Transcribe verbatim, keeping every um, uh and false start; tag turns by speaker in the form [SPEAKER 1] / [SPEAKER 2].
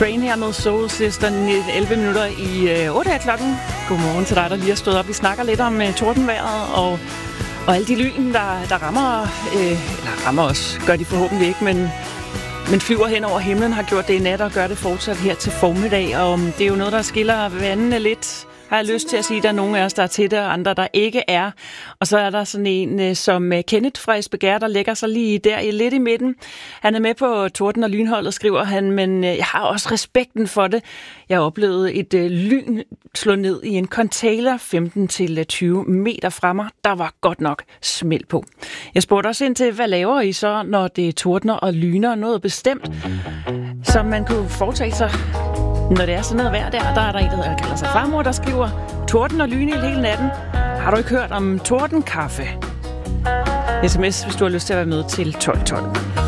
[SPEAKER 1] Train her med Soul Sister, elleve minutter i otte af klokken. Godmorgen til dig, der lige har stået op. Vi snakker lidt om uh, tordenvejret og, og alle de lyn, der, der rammer, øh, eller rammer os, gør de forhåbentlig ikke, men, men flyver hen over himlen, har gjort det i nat og gør det fortsat her til formiddag. Og um, det er jo noget, der skiller vandene lidt, har jeg lyst til at sige. Der er nogle af os, der er til det, og andre, der ikke er. Og så er der sådan en som Kenneth fra Esbjerg, der lægger sig lige der lidt i midten. Han er med på torden- og lynholdet, skriver han, men jeg har også respekten for det. Jeg oplevede et lyn slå ned i en container femten til tyve meter fra mig. Der var godt nok smæld på. Jeg spurgte også ind til, hvad laver I så, når det tordner og lyner noget bestemt, som man kunne foretage sig? Når det er sådan noget vejr der, der er der en, der kalder sig farmor, der skriver torden og lyne hele natten. Har du ikke hørt om tordenkaffe? S M S, hvis du har lyst til at være med til tolv tolv.